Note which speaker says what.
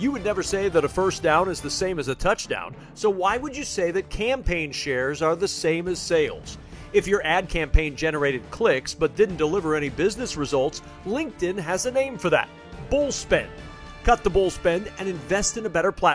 Speaker 1: You would never say that a first down is the same as a touchdown, so why would you say that campaign shares are the same as sales? If your ad campaign generated clicks but didn't deliver any business results, LinkedIn has a name for that: bull spend. Cut the bull spend and invest in a better platform.